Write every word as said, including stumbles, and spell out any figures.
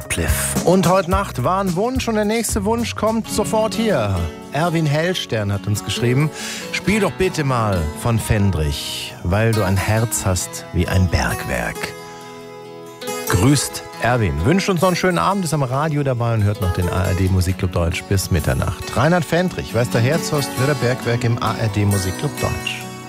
Sutcliffe. Und heute Nacht war ein Wunsch und der nächste Wunsch kommt sofort hier. Erwin Hellstern hat uns geschrieben, spiel doch bitte mal von Fendrich, weil du ein Herz hast wie ein Bergwerk. Grüßt Erwin. Wünscht uns noch einen schönen Abend, ist am Radio dabei und hört noch den A R D Musikclub Deutsch bis Mitternacht. Reinhard Fendrich, weil du Herz hast wie ein Bergwerk im A R D Musikclub Deutsch.